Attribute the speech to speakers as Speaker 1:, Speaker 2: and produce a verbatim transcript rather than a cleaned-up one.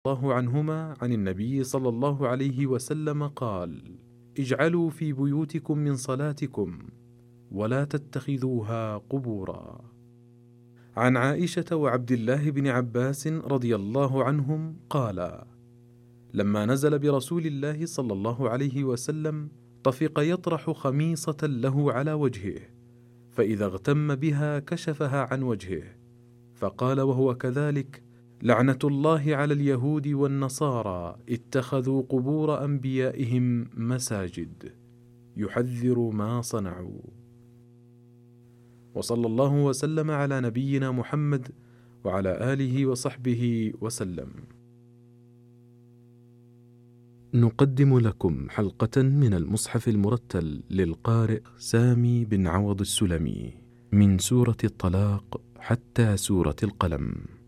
Speaker 1: الله عنهما عن النبي صلى الله عليه وسلم قال: اجعلوا في بيوتكم من صلاتكم ولا تتخذوها قبورا. عن عائشة وعبد الله بن عباس رضي الله عنهم قال: لما نزل برسول الله صلى الله عليه وسلم طفق يطرح خميصة له على وجهه، فإذا اغتم بها كشفها عن وجهه، فقال وهو كذلك: لعنة الله على اليهود والنصارى اتخذوا قبور أنبيائهم مساجد، يحذر ما صنعوا. وصلى الله وسلم على نبينا محمد وعلى آله وصحبه وسلم. نقدم لكم حلقة من المصحف المرتل للقارئ سامي بن عوض السلمي من سورة الطلاق حتى سورة القلم.